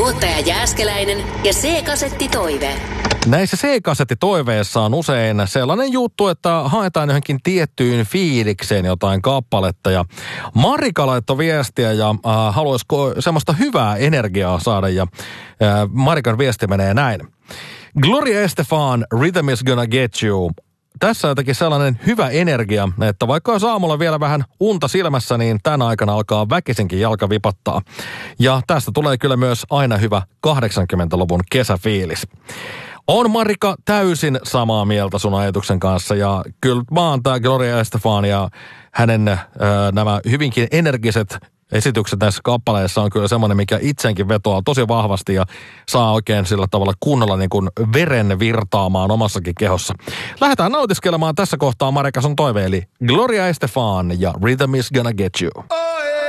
Tuottaja Jääskeläinen ja C-kasettitoive. Näissä C-kasettitoiveissa on usein sellainen juttu, että haetaan johonkin tiettyyn fiilikseen jotain kappaletta. Ja Marika laittoi viestiä ja haluaisiko semmoista hyvää energiaa saada. Ja Marikan viesti menee näin. Gloria Estefan, Rhythm is gonna get you. Tässä on jotenkin sellainen hyvä energia, että vaikka olisi aamulla vielä vähän unta silmässä, niin tämän aikana alkaa väkisinkin jalka vipattaa. Ja tästä tulee kyllä myös aina hyvä 80-luvun kesäfiilis. On Marika täysin samaa mieltä sun ajatuksen kanssa ja kyllä vaan tää Gloria Estefan ja hänen nämä hyvinkin energiset esitykset näissä kappaleissa on kyllä semmoinen, mikä itsenkin vetoaa tosi vahvasti ja saa oikein sillä tavalla kunnolla niin kuin veren virtaamaan omassakin kehossa. Lähdetään nautiskelemaan tässä kohtaa Marika sun toive, eli Gloria Estefan ja Rhythm is gonna get you.